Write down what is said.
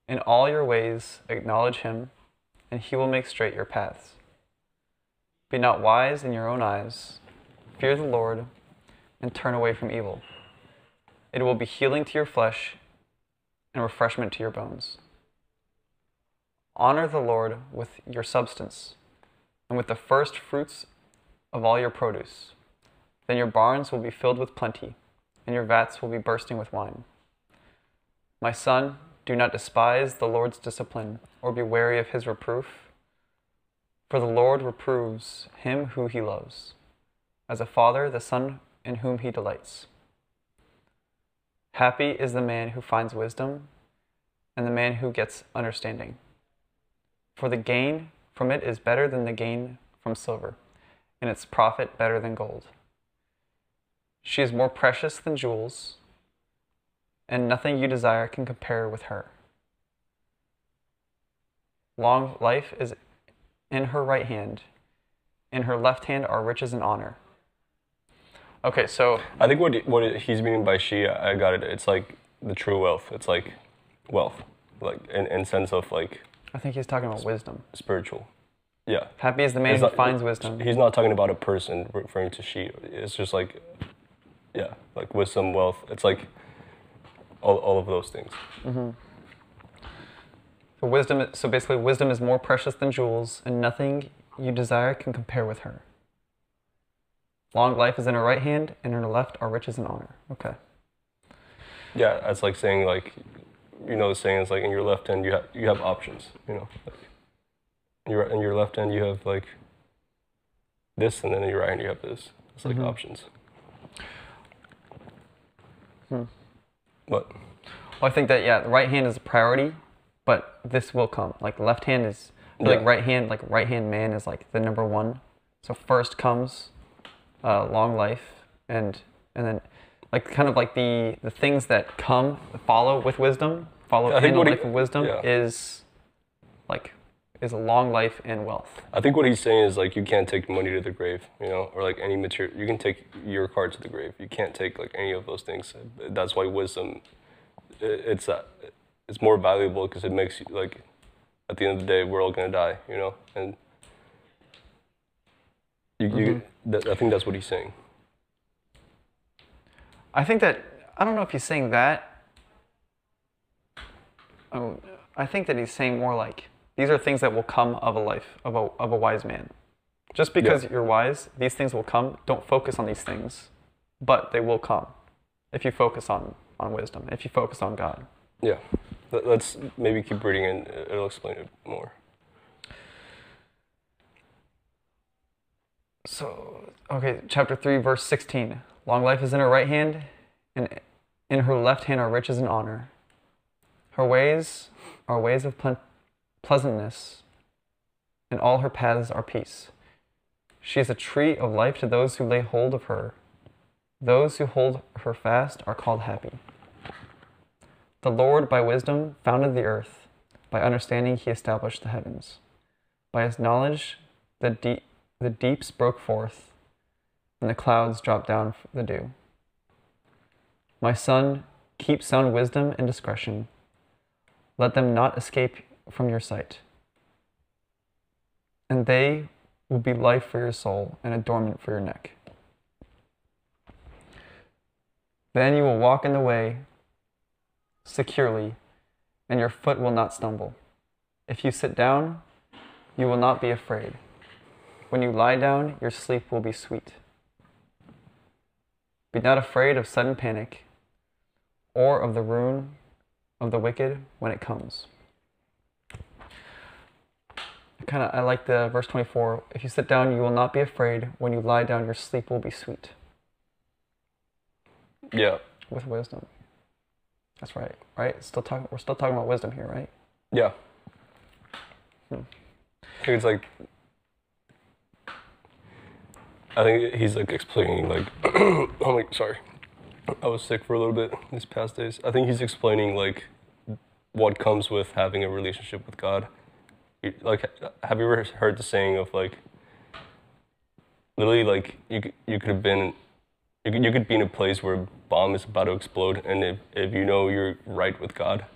In all your ways acknowledge him, and he will make straight your paths. Be not wise in your own eyes. Fear the Lord, and turn away from evil. It will be healing to your flesh and refreshment to your bones. Honor the Lord with your substance, and with the first fruits of all your produce. Then your barns will be filled with plenty, and your vats will be bursting with wine. My son, do not despise the Lord's discipline, or be wary of his reproof. For the Lord reproves him who he loves, as a father the son in whom he delights. Happy is the man who finds wisdom, and the man who gets understanding. For the gain from it is better than the gain from silver, and its profit better than gold. She is more precious than jewels, and nothing you desire can compare with her. Long life is in her right hand. In her left hand are riches and honor. Okay, so I think what he's meaning by she, I got it. It's like the true wealth. It's like wealth, like in sense of like I think he's talking about wisdom. spiritual. Yeah. Happy is the man who finds wisdom. He's not talking about a person referring to she. It's just like, yeah, like wisdom, wealth. It's like all of those things. Mm-hmm. So basically, wisdom is more precious than jewels, and nothing you desire can compare with her. Long life is in her right hand, and in her left are riches and honor. Okay. Yeah, that's like saying like, the saying is like in your left hand you have options. Like in your left hand you have like this, and then in your right hand you have this. It's like options. What? Well, I think that the right hand is a priority, but this will come. Like left hand is like right hand man is like the number one. So first comes long life, and then like kind of like the things that follow with wisdom, in the life of wisdom is a long life and wealth. I think what he's saying is like you can't take money to the grave, or like any material. You can take your car to the grave. You can't take like any of those things. That's why wisdom, it's more valuable because it makes you like, at the end of the day, we're all gonna die, and I think that's what he's saying. I think that I don't know if he's saying that. I think that he's saying more like these are things that will come of a life of a wise man. Just because you're wise, these things will come. Don't focus on these things, but they will come if you focus on wisdom, if you focus on God. Yeah. Let's maybe keep reading and it'll explain it more. So, okay, chapter 3, verse 16. Long life is in her right hand, and in her left hand are riches and honor. Her ways are ways of pleasantness, and all her paths are peace. She is a tree of life to those who lay hold of her. Those who hold her fast are called happy. The Lord by wisdom founded the earth. By understanding he established the heavens. By his knowledge the deeps broke forth, and the clouds dropped down the dew. My son, keep sound wisdom and discretion. Let them not escape from your sight. And they will be life for your soul and adornment for your neck. Then you will walk in the way securely, and your foot will not stumble. If you sit down, you will not be afraid. When you lie down, your sleep will be sweet. Be not afraid of sudden panic, or of the ruin of the wicked when it comes. I like the verse 24. If you sit down, you will not be afraid. When you lie down, your sleep will be sweet. Yeah. With wisdom. That's right. Right? We're still talking about wisdom here, right? Yeah. I think it's like, I think he's like explaining like, sorry, I was sick for a little bit these past days. I think he's explaining like what comes with having a relationship with God. Like, have you ever heard the saying of like, literally like you could have been, you could be in a place where a bomb is about to explode, and if you know you're right with God,